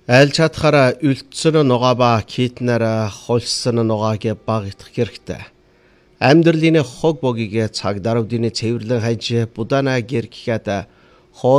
Айл чадхаараа үлдсэн нугаабаа китнараа хулсан нугаагээ баг итгэх хэрэгтэй. Амьдралын хог богигээ цаг даравдын цэвэрлэн хаж будаана гэрхихэд